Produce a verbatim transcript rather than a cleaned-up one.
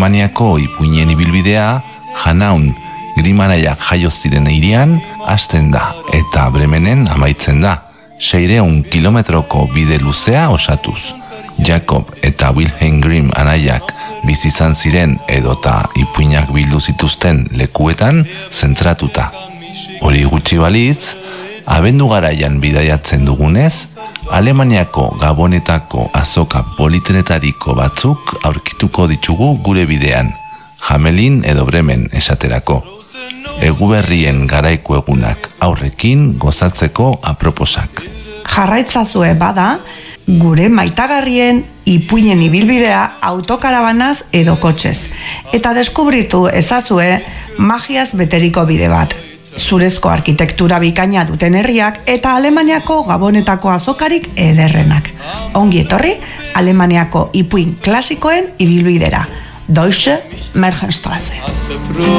Alemaniako ipuinen ibilbidea Hanaun Grimanaiak jaio ziren hirian hasten da eta Bremenen amaitzen da, seiehun kilometroko bide luzea osatuz. Jakob eta Wilhelm Grimm anaiak bizi izan ziren edota ipuinak bildu zituzten lekuetan zentratuta. Hori gutxi balitz, abendu garaian bidaiatzen dugunez, Alemaniako gabonetako azoka politenetariko batzuk aurkituko ditugu gure bidean, Hamelin edo Bremen esaterako. Eguberrien garaiko egunak aurrekin gozatzeko aproposak. Jarraitzazue bada, gure maitagarrien ipuinen ibilbidea autokarabanaz edo kotxez, eta deskubritu ezazue magiaz beteriko bide bat. Zurezko arkitektura bikaina duten herriak eta Alemaniako gabonetako azokarik ederrenak. Ongi etorri Alemaniako ipuin klasikoen ibilbidera. Deutsche Märchenstraße.